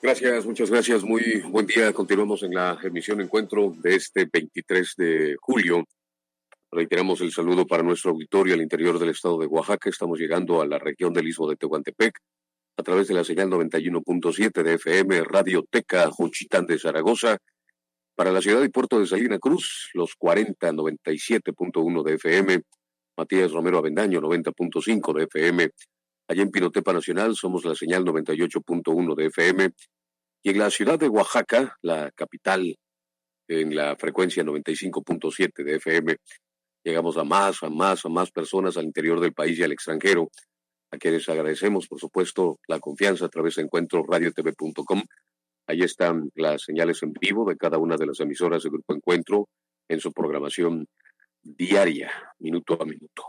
Gracias, muchas gracias. Muy buen día. Continuamos en la emisión Encuentro de este 23 de julio. Reiteramos el saludo para nuestro auditorio al interior del estado de Oaxaca. Estamos llegando a la región del Istmo de Tehuantepec a través de la señal 91.7 de FM, Radio Teca, Juchitán de Zaragoza. Para la ciudad y puerto de Salina Cruz, los 97.1 de FM. Matías Romero Avendaño, 90.5 de FM. Allá en Pinotepa Nacional somos la señal 98.1 de FM. Y en la ciudad de Oaxaca, la capital, en la frecuencia 95.7 de FM, llegamos a más personas al interior del país y al extranjero, a quienes agradecemos, por supuesto, la confianza a través de encuentroradiotv.com. Ahí están las señales en vivo de cada una de las emisoras del Grupo Encuentro en su programación diaria, minuto a minuto.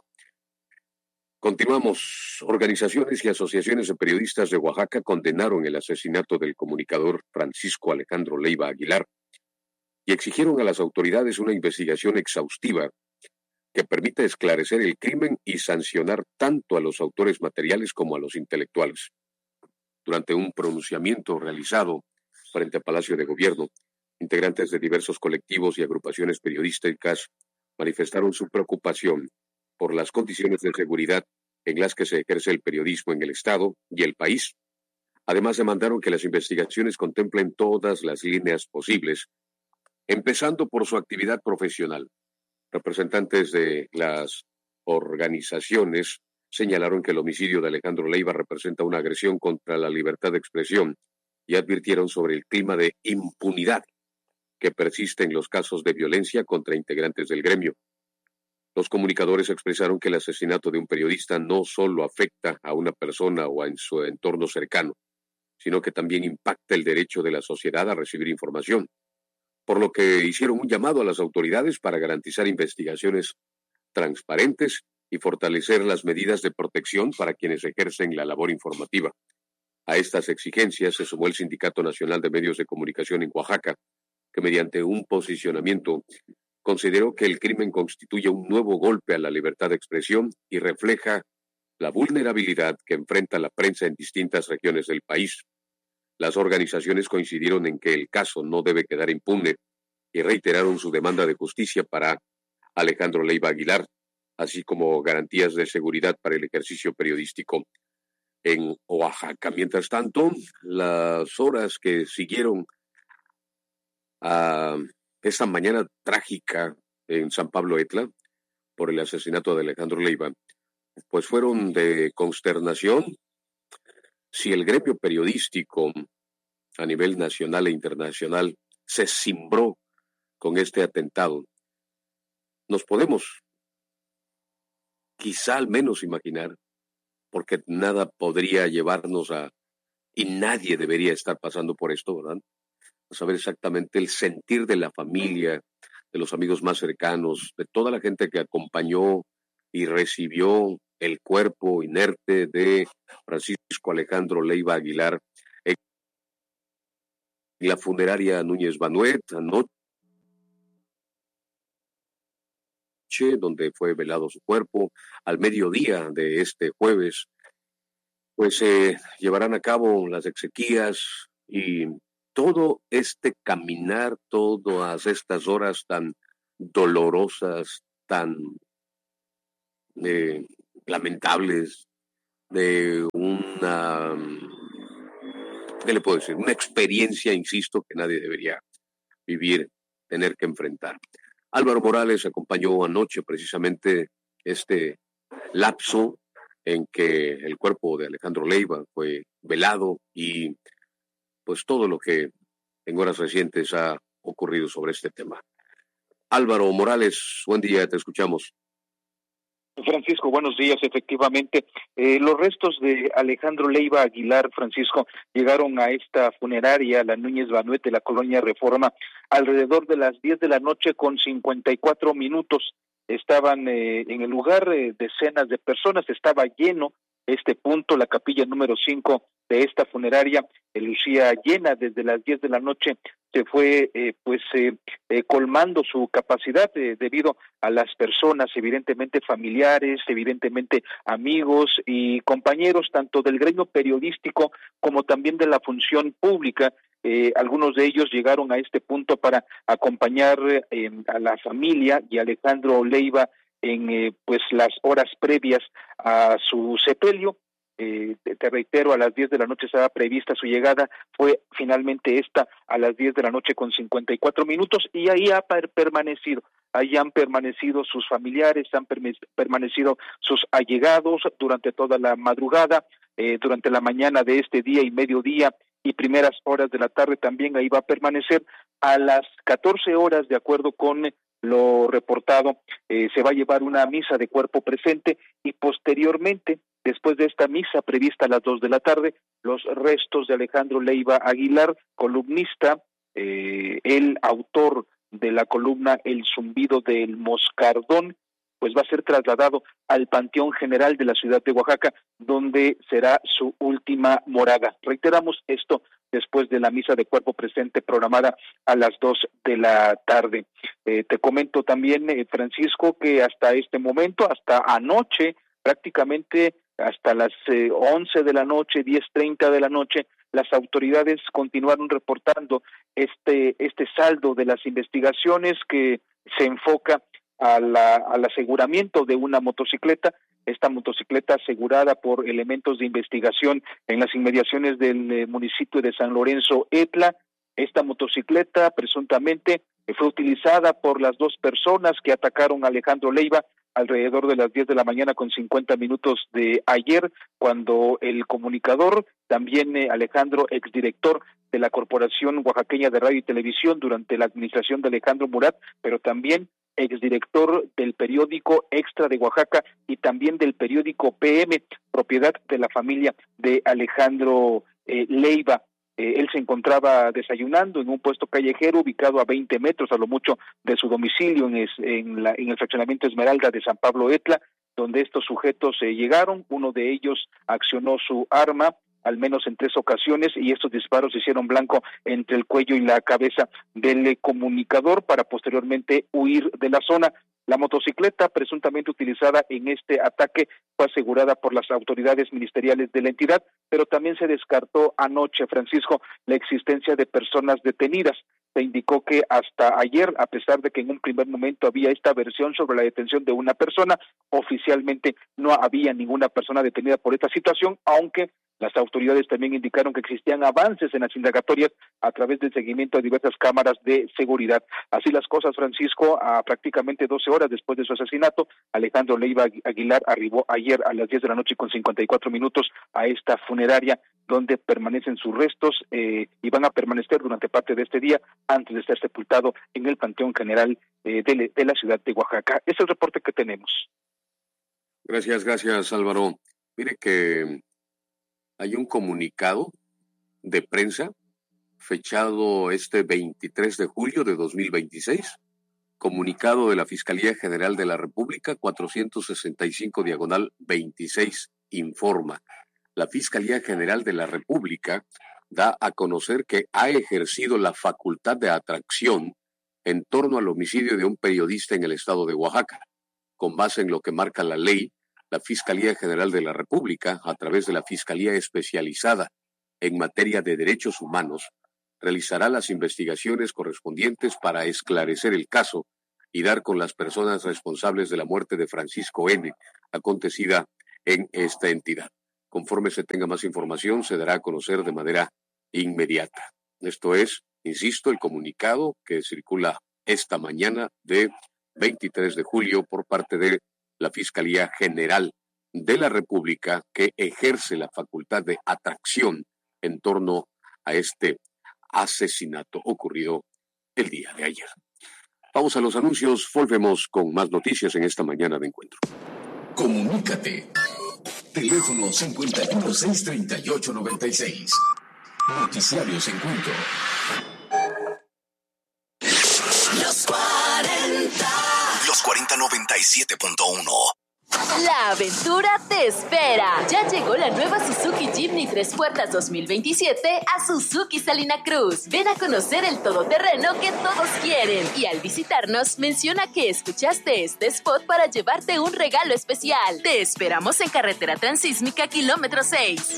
Continuamos. Organizaciones y asociaciones de periodistas de Oaxaca condenaron el asesinato del comunicador Francisco Alejandro Leiva Aguilar y exigieron a las autoridades una investigación exhaustiva que permita esclarecer el crimen y sancionar tanto a los autores materiales como a los intelectuales. Durante un pronunciamiento realizado frente al Palacio de Gobierno, integrantes de diversos colectivos y agrupaciones periodísticas manifestaron su preocupación por las condiciones de seguridad en las que se ejerce el periodismo en el Estado y el país. Además, demandaron que las investigaciones contemplen todas las líneas posibles, empezando por su actividad profesional. Representantes de las organizaciones señalaron que el homicidio de Alejandro Leiva representa una agresión contra la libertad de expresión y advirtieron sobre el clima de impunidad que persiste en los casos de violencia contra integrantes del gremio. Los comunicadores expresaron que el asesinato de un periodista no solo afecta a una persona o en su entorno cercano, sino que también impacta el derecho de la sociedad a recibir información, por lo que hicieron un llamado a las autoridades para garantizar investigaciones transparentes y fortalecer las medidas de protección para quienes ejercen la labor informativa. A estas exigencias se sumó el Sindicato Nacional de Medios de Comunicación en Oaxaca, que mediante un posicionamiento consideró que el crimen constituye un nuevo golpe a la libertad de expresión y refleja la vulnerabilidad que enfrenta la prensa en distintas regiones del país. Las organizaciones coincidieron en que el caso no debe quedar impune y reiteraron su demanda de justicia para Alejandro Leiva Aguilar, así como garantías de seguridad para el ejercicio periodístico en Oaxaca. Mientras tanto, las horas que siguieron a esta mañana trágica en San Pablo Etla por el asesinato de Alejandro Leiva, pues fueron de consternación. Si el gremio periodístico a nivel nacional e internacional se cimbró con este atentado, nos podemos quizá al menos imaginar, porque nada podría llevarnos y nadie debería estar pasando por esto, ¿verdad? Saber exactamente el sentir de la familia, de los amigos más cercanos, de toda la gente que acompañó y recibió el cuerpo inerte de Francisco Alejandro Leiva Aguilar en la funeraria Núñez Banuet anoche, donde fue velado su cuerpo. Al mediodía de este jueves, pues se llevarán a cabo las exequias y todo este caminar, todas estas horas tan dolorosas, tan lamentables, de una, ¿qué le puedo decir? Una experiencia, insisto, que nadie debería vivir, tener que enfrentar. Álvaro Morales acompañó anoche precisamente este lapso en que el cuerpo de Alejandro Leiva fue velado y pues todo lo que en horas recientes ha ocurrido sobre este tema. Álvaro Morales, buen día, te escuchamos. Francisco, buenos días. Efectivamente, los restos de Alejandro Leiva Aguilar, Francisco, llegaron a esta funeraria, la Núñez Banuet de la Colonia Reforma, alrededor de las 10 de la noche con 54 minutos. Estaban en el lugar decenas de personas, estaba lleno este punto, la capilla número 5 de esta funeraria lucía llena desde las 10 de la noche. Se fue colmando su capacidad debido a las personas, evidentemente familiares, evidentemente amigos y compañeros tanto del gremio periodístico como también de la función pública. Algunos de ellos llegaron a este punto para acompañar a la familia y a Alejandro Leiva en las horas previas a su sepelio. Te reitero, a las 10 de la noche estaba prevista su llegada, fue finalmente esta a las 10 de la noche con 54 minutos y ahí han permanecido sus familiares, han permanecido sus allegados durante toda la madrugada, durante la mañana de este día y mediodía y primeras horas de la tarde también ahí va a permanecer. A las 14 horas, de acuerdo con lo reportado, se va a llevar una misa de cuerpo presente y posteriormente, después de esta misa prevista a las 2 de la tarde, los restos de Alejandro Leiva Aguilar, columnista, el autor de la columna El zumbido del moscardón, pues va a ser trasladado al Panteón General de la ciudad de Oaxaca, donde será su última morada. Reiteramos esto después de la misa de cuerpo presente programada a las 2 de la tarde. Te comento también, Francisco, que hasta este momento, hasta anoche, prácticamente hasta las 11 de la noche, 10:30 de la noche, las autoridades continuaron reportando este saldo de las investigaciones que se enfoca al aseguramiento de una motocicleta, esta motocicleta asegurada por elementos de investigación en las inmediaciones del municipio de San Lorenzo Etla. Esta motocicleta presuntamente fue utilizada por las dos personas que atacaron a Alejandro Leiva alrededor de las 10 de la mañana con 50 minutos de ayer, cuando el comunicador, también Alejandro, exdirector de la Corporación Oaxaqueña de Radio y Televisión durante la administración de Alejandro Murat, pero también exdirector del periódico Extra de Oaxaca y también del periódico PM, propiedad de la familia de Alejandro Leiva. Él se encontraba desayunando en un puesto callejero ubicado a 20 metros a lo mucho de su domicilio en el fraccionamiento Esmeralda de San Pablo Etla, donde estos sujetos llegaron. Uno de ellos accionó su arma al menos en 3 ocasiones y estos disparos se hicieron blanco entre el cuello y la cabeza del comunicador para posteriormente huir de la zona. La motocicleta presuntamente utilizada en este ataque fue asegurada por las autoridades ministeriales de la entidad, pero también se descartó anoche, Francisco, la existencia de personas detenidas. Se indicó que hasta ayer, a pesar de que en un primer momento había esta versión sobre la detención de una persona, oficialmente no había ninguna persona detenida por esta situación, aunque las autoridades también indicaron que existían avances en las indagatorias a través del seguimiento a diversas cámaras de seguridad. Así las cosas, Francisco, a prácticamente 12 horas después de su asesinato, Alejandro Leiva Aguilar arribó ayer a las 10 de la noche con 54 minutos a esta funeraria donde permanecen sus restos y van a permanecer durante parte de este día antes de ser sepultado en el Panteón General de la ciudad de Oaxaca. Es el reporte que tenemos. Gracias, Álvaro. Mire que hay un comunicado de prensa fechado este 23 de julio de 2026, comunicado de la Fiscalía General de la República 465/26 informa. La Fiscalía General de la República da a conocer que ha ejercido la facultad de atracción en torno al homicidio de un periodista en el estado de Oaxaca. Con base en lo que marca la ley, la Fiscalía General de la República, a través de la Fiscalía Especializada en Materia de Derechos Humanos, realizará las investigaciones correspondientes para esclarecer el caso y dar con las personas responsables de la muerte de Francisco N., acontecida en esta entidad. Conforme se tenga más información, se dará a conocer de manera inmediata. Esto es, insisto, el comunicado que circula esta mañana de 23 de julio por parte de la Fiscalía General de la República, que ejerce la facultad de atracción en torno a este asesinato ocurrido el día de ayer. Vamos a los anuncios, volvemos con más noticias en esta mañana de encuentro. Comunícate. Teléfono 51-638-96. Noticiarios Encuentro. Los 40 97.1. La aventura te espera. Ya llegó la nueva Suzuki Jimny 3 puertas 2027 a Suzuki Salina Cruz. Ven a conocer el todoterreno que todos quieren. Y al visitarnos, menciona que escuchaste este spot para llevarte un regalo especial. Te esperamos en Carretera Transísmica, kilómetro 6.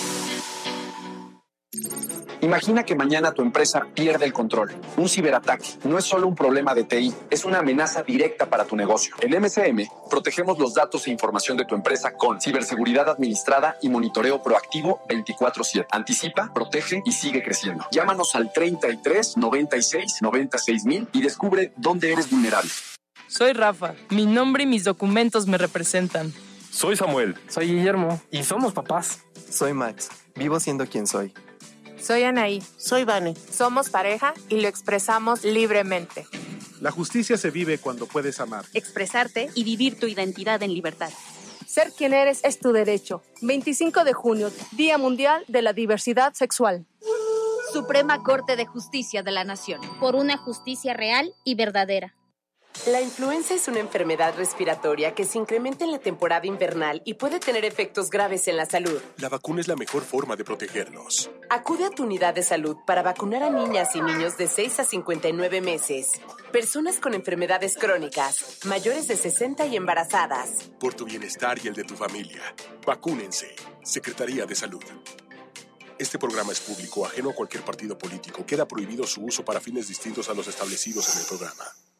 Imagina que mañana tu empresa pierde el control. Un ciberataque no es solo un problema de TI, es una amenaza directa para tu negocio. En MCM, protegemos los datos e información de tu empresa con ciberseguridad administrada y monitoreo proactivo 24/7. Anticipa, protege y sigue creciendo. Llámanos al 33 96 96 mil y descubre dónde eres vulnerable. Soy Rafa. Mi nombre y mis documentos me representan. Soy Samuel. Soy Guillermo. Y somos papás. Soy Max. Vivo siendo quien soy. Soy Anaí. Soy Vane. Somos pareja y lo expresamos libremente. La justicia se vive cuando puedes amar, expresarte y vivir tu identidad en libertad. Ser quien eres es tu derecho. 25 de junio, Día Mundial de la Diversidad Sexual. Suprema Corte de Justicia de la Nación. Por una justicia real y verdadera. La influenza es una enfermedad respiratoria que se incrementa en la temporada invernal y puede tener efectos graves en la salud. La vacuna es la mejor forma de protegernos. Acude a tu unidad de salud para vacunar a niñas y niños de 6 a 59 meses, personas con enfermedades crónicas, mayores de 60 y embarazadas. Por tu bienestar y el de tu familia, vacúnense. Secretaría de Salud. Este programa es público, ajeno a cualquier partido político. Queda prohibido su uso para fines distintos a los establecidos en el programa.